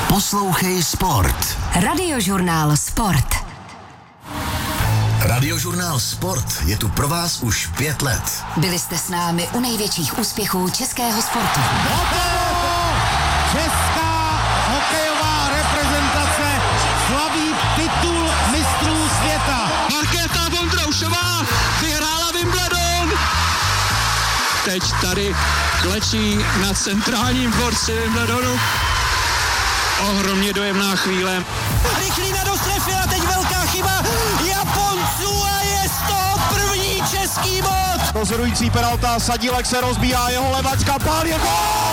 Poslouchej Sport. Radiožurnál Sport. Radiožurnál Sport je tu pro vás už 5 let. Byli jste s námi u největších úspěchů českého sportu. Česká hokejová reprezentace slaví titul mistrů světa. Markéta Vondroušová vyhrála Wimbledon. Teď tady klečí na centrálním dvorci Wimbledonu. Ohromně dojemná chvíle. Rychlína do strefy a teď velká chyba Japonců a je z toho první český bod. Rozhodující penalta, Sadílek se rozbíhá, jeho levačka, pál je gól!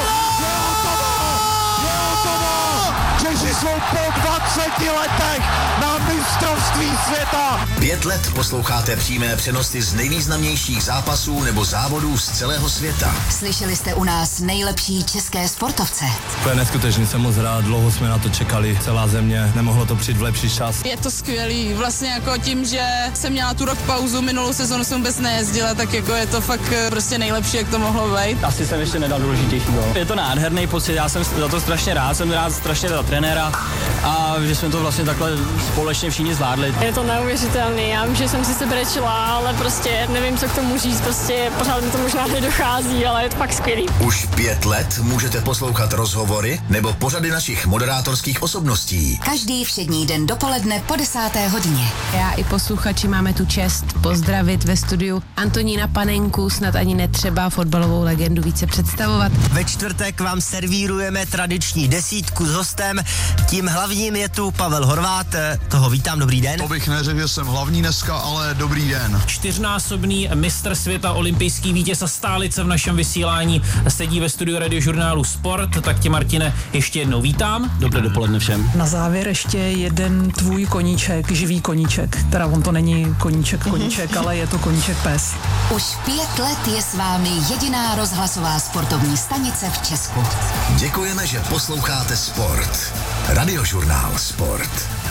Je hotovo! Češi jsou po 20 letech na mistrovství světa. 5 let posloucháte přímé přenosy z nejvýznamnějších zápasů nebo závodů z celého světa. Slyšeli jste u nás nejlepší české sportovce. To je neskutečný, jsem moc rád, dlouho jsme na to čekali, celá země, nemohlo to přijít v lepší čas. Je to skvělý, vlastně jako tím, že jsem měla tu rok pauzu, minulou sezonu jsem vůbec nejezdila, tak jako je to fakt prostě nejlepší, jak to mohlo být. Asi jsem ještě nedal důležitější gól. Je to nádherný pocit, já jsem za to strašně rád, jsem rád strašně za trenéra a že jsme to vlastně takhle společně všichni zvládli. Je to neuvěřitelný, já vím, že jsem si sebrečila, ale prostě nevím, co k tomu říct, prostě pořád mi to možná nedochází, ale je to fakt skvělý. Už 5 let můžete poslouchat rozhovory nebo pořady našich moderátorských osobností. Každý všední den dopoledne po 10. hodině. Já i posluchači máme tu čest pozdravit ve studiu Antonína Panenku, snad ani netřeba fotbalovou legendu více představovat. Ve čtvrtek vám servírujeme tradiční desítku s hostem, tím hlavním je tu Pavel Horvát, toho vítám, dobrý den. To bych neřekl, že jsem hlavní dneska, ale dobrý den. 4násobný mistr světa, olympijský vítěz a stálice v našem vysílání sedí ve studiu Radiožurnálu Sport, tak tě, Martine, ještě jednou vítám. Dobré dopoledne všem. Na závěr ještě jeden tvůj koníček, živý koníček, teda on to není koníček, ale je to koníček pes. Už 5 let je s vámi jediná rozhlasová sportovní stanice v Česku. Děkujeme, že posloucháte Sport. Radiožurnál Sport.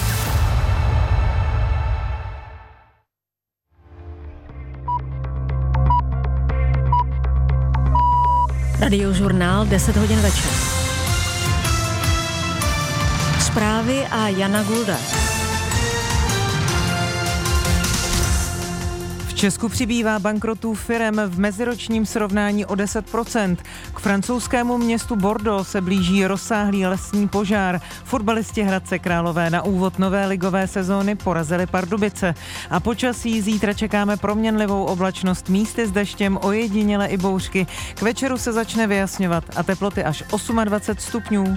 Radiožurnál 10 hodin večer. Zprávy a Jana Gulda. V Česku přibývá bankrotů firem v meziročním srovnání o 10%. K francouzskému městu Bordeaux se blíží rozsáhlý lesní požár. Fotbalisti Hradce Králové na úvod nové ligové sezóny porazili Pardubice. A počasí zítra čekáme proměnlivou oblačnost, místy s deštěm, ojediněle i bouřky. K večeru se začne vyjasňovat a teploty až 28 stupňů.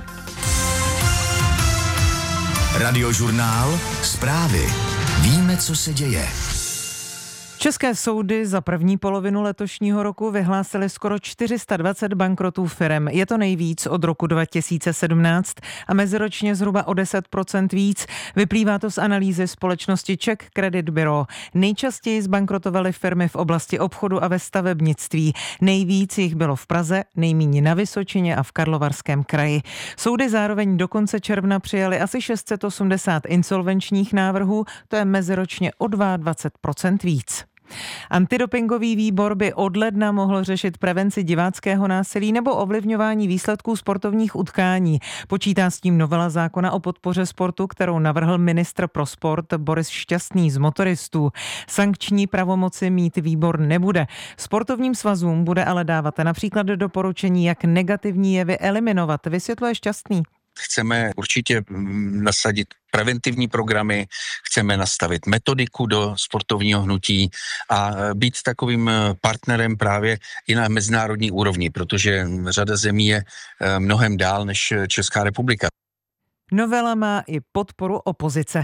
Radiožurnál Zprávy. Víme, co se děje. České soudy za první polovinu letošního roku vyhlásily skoro 420 bankrotů firem. Je to nejvíc od roku 2017 a meziročně zhruba o 10% víc. Vyplývá to z analýzy společnosti Czech Credit Bureau. Nejčastěji zbankrotovaly firmy v oblasti obchodu a ve stavebnictví. Nejvíc jich bylo v Praze, nejméně na Vysočině a v Karlovarském kraji. Soudy zároveň do konce června přijaly asi 680 insolvenčních návrhů, to je meziročně o 22% víc. Antidopingový výbor by od ledna mohl řešit prevenci diváckého násilí nebo ovlivňování výsledků sportovních utkání. Počítá s tím novela zákona o podpoře sportu, kterou navrhl ministr pro sport Boris Šťastný z Motoristů. Sankční pravomoci mít výbor nebude. Sportovním svazům bude ale dávat například doporučení, jak negativní jevy eliminovat, vysvětluje Šťastný. Chceme určitě nasadit preventivní programy, chceme nastavit metodiku do sportovního hnutí a být takovým partnerem právě i na mezinárodní úrovni, protože řada zemí je mnohem dál než Česká republika. Novela má i podporu opozice.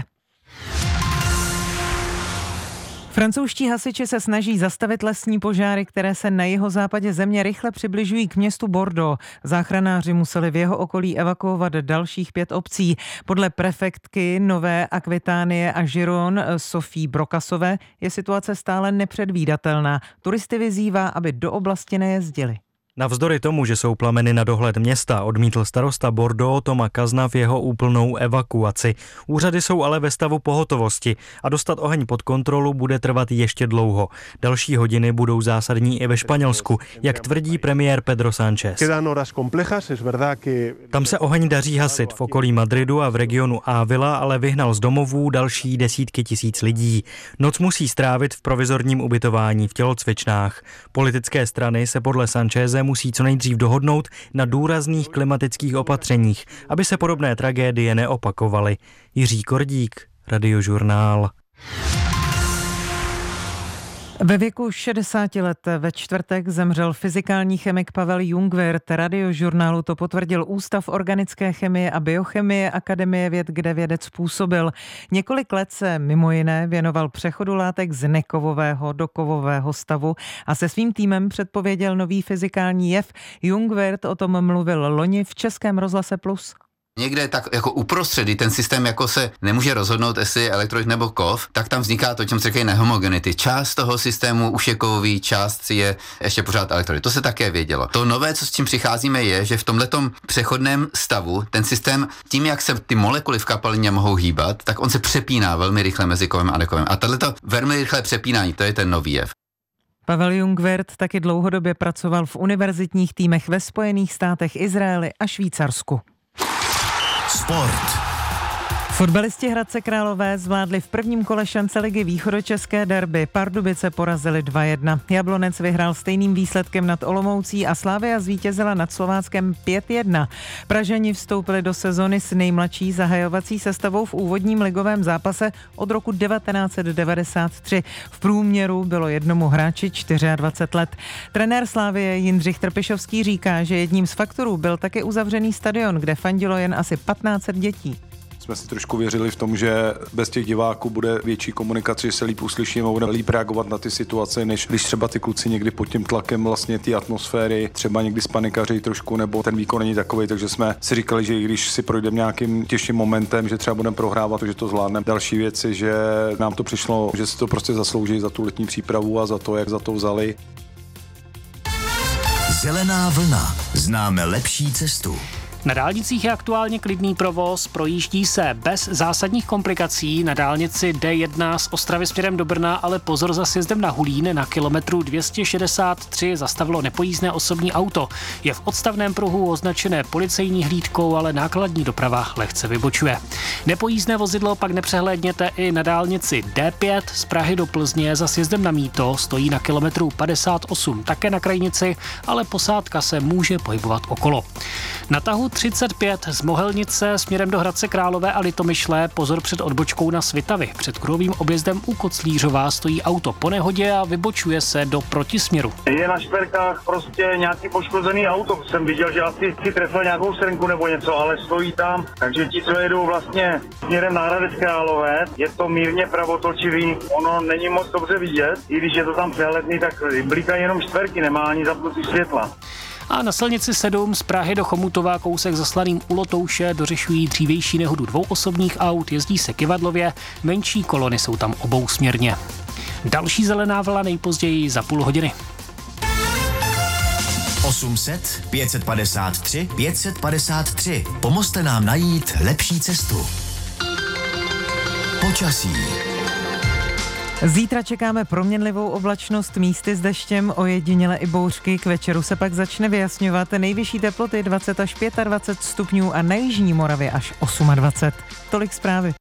Francouzští hasiči se snaží zastavit lesní požáry, které se na jihozápadě země rychle přibližují k městu Bordeaux. Záchranáři museli v jeho okolí evakuovat dalších 5 obcí. Podle prefektky Nové Akvitánie a Giron Sofie Brokasové je situace stále nepředvídatelná. Turisty vyzývá, aby do oblasti nejezdili. Navzdory tomu, že jsou plameny na dohled města, odmítl starosta Bordeaux Toma Cazenave jeho úplnou evakuaci. Úřady jsou ale ve stavu pohotovosti a dostat oheň pod kontrolu bude trvat ještě dlouho. Další hodiny budou zásadní i ve Španělsku, jak tvrdí premiér Pedro Sánchez. Tam se oheň daří hasit v okolí Madridu a v regionu Ávila, ale vyhnal z domovů další desítky tisíc lidí. Noc musí strávit v provizorním ubytování v tělocvičnách. Politické strany se podle Sancheze musí co nejdřív dohodnout na důrazných klimatických opatřeních, aby se podobné tragédie neopakovaly. Jiří Kordík, Radiožurnál. Ve věku 60 let ve čtvrtek zemřel fyzikální chemik Pavel Jungwirth. Radiožurnálu to potvrdil Ústav organické chemie a biochemie Akademie věd, kde vědec působil. Několik let se mimo jiné věnoval přechodu látek z nekovového do kovového stavu a se svým týmem předpověděl nový fyzikální jev. Jungwirth o tom mluvil loni v Českém rozhlase Plus. Někde tak jako uprostřed, kdy ten systém jako se nemůže rozhodnout, jestli je elektrolyt nebo kov, tak tam vzniká to, čem se říkají nehomogenity. Část toho systému už je kovový, část je ještě pořád elektrolyt. To se také vědělo. To nové, co s tím přicházíme, je, že v tomhletom přechodném stavu ten systém, tím, jak se ty molekuly v kapalině mohou hýbat, tak on se přepíná velmi rychle mezi kovem a nekovem. A tohleto velmi rychlé přepínání, to je ten nový jev. Pavel Jungwirth taky dlouhodobě pracoval v univerzitních týmech ve Spojených státech, Izraeli a Švýcarsku. Sport. Fotbalisti Hradce Králové zvládli v prvním kole šance ligy východočeské derby. Pardubice porazili 2-1. Jablonec vyhrál stejným výsledkem nad Olomoucí a Slavia zvítězila nad Slováckem 5-1. Pražani vstoupili do sezony s nejmladší zahajovací sestavou v úvodním ligovém zápase od roku 1993. V průměru bylo jednomu hráči 24 let. Trenér Slavie Jindřich Trpišovský říká, že jedním z faktorů byl taky uzavřený stadion, kde fandilo jen asi 1500 dětí. Jsme si trošku věřili v tom, že bez těch diváků bude větší komunikace, že se líp uslyšíme a budeme líp reagovat na ty situace, než když třeba ty kluci někdy pod tím tlakem vlastně ty atmosféry, třeba někdy spanikaří trošku, nebo ten výkon není takový, takže jsme si říkali, že i když si projdeme nějakým těžším momentem, že třeba budeme prohrávat, že to zvládneme. Další věc je, že nám to přišlo, že si to prostě zaslouží za tu letní přípravu a za to, jak za to vzali. Zelená vlna. Známe lepší cestu. Na dálnicích je aktuálně klidný provoz, projíždí se bez zásadních komplikací na dálnici D1 z Ostravy směrem do Brna, ale pozor za sjezdem na Hulín na kilometru 263 zastavilo nepojízdné osobní auto. Je v odstavném pruhu označené policejní hlídkou, ale nákladní doprava lehce vybočuje. Nepojízdné vozidlo pak nepřehlédněte i na dálnici D5 z Prahy do Plzně za sjezdem na Mýto, stojí na kilometru 58 také na krajnici, ale posádka se může pohybovat okolo. Na tahu 35 z Mohelnice směrem do Hradce Králové a Litomyšle pozor před odbočkou na Svitavy. Před kruhovým objezdem u Koclířova stojí auto po nehodě a vybočuje se do protisměru. Je na šperkách prostě nějaký poškozený auto. Jsem viděl, že asi si trefil nějakou srnku nebo něco, ale stojí tam. Takže ti, co jedou vlastně směrem na Hradec Králové, je to mírně pravotočivý. Ono není moc dobře vidět. I když je to tam přehledný, tak blikají jenom šperky, nemá ani zapnutý světla. A na silnici 7 z Prahy do Chomutova kousek zaslaným u Lotouše dořešují dřívější nehodu 2 osobních aut, jezdí se kyvadlově, menší kolony jsou tam obousměrně. Další zelená vlna nejpozději za půl hodiny. 800 553 553. Pomozte nám najít lepší cestu. Počasí. Zítra čekáme proměnlivou oblačnost, místy s deštěm, ojediněle i bouřky. K večeru se pak začne vyjasňovat. Nejvyšší teploty 20 až 25 stupňů a na jižní Moravě až 28. Tolik zprávy.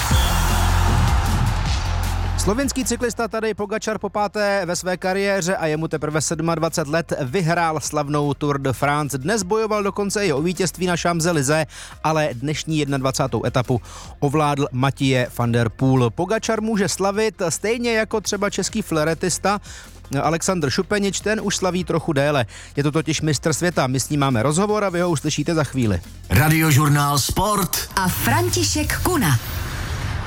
Slovinský cyklista Tadej Pogačar po 5. ve své kariéře a jemu teprve 27 let vyhrál slavnou Tour de France. Dnes bojoval dokonce i o vítězství na Champs-Élysées, ale dnešní 21. etapu ovládl Mathieu van der Poel. Pogačar může slavit stejně jako třeba český floretista Alexandr Šupenič, ten už slaví trochu déle. Je to totiž mistr světa, my s ním máme rozhovor a vy ho uslyšíte za chvíli. Radiožurnál Sport a František Kuna.